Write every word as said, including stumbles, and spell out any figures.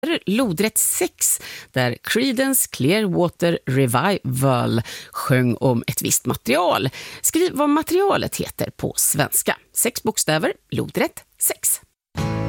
lodrätt sex, där Creedence Clearwater Revival sjöng om ett visst material. Skriv vad materialet heter på svenska. Sex bokstäver, lodrätt sex.